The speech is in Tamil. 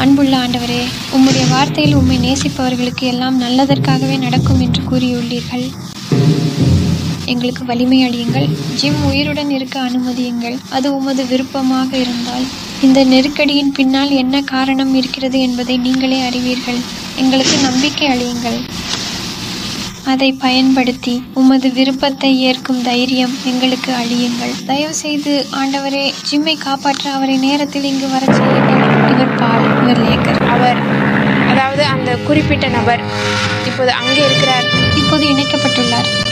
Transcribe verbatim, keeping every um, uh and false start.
அன்புள்ள ஆண்டவரே, உம்முடைய வார்த்தையில் உம்மை நேசிப்பவர்களுக்கு எல்லாம் நல்லதற்காகவே நடக்கும் என்று கூறியுள்ளீர்கள். எங்களுக்கு வலிமை அளியுங்கள். ஜிம் உயிருடன் இருக்க அனுமதியுங்கள். அது உமது விருப்பமாக இருந்தால். இந்த நெருக்கடியின் பின்னால் என்ன காரணம் இருக்கிறது என்பதை நீங்களே அறிவீர்கள். எங்களுக்கு நம்பிக்கை அளியுங்கள். அதை பயன்படுத்தி உமது விருப்பத்தை ஏற்கும் தைரியம் எங்களுக்கு அளியுங்கள். தயவு செய்து ஆண்டவரே, ஜிம்மை காப்பாற்ற அவரை நேரத்தில் இங்கு வரச் செய்யுங்கள். இவர் பால், இவர் லேக்கர். அவர், அதாவது அந்த குறிப்பிட்ட நபர் இப்போது அங்கே இருக்கிறார். இப்போது இணைக்கப்பட்டுள்ளார்.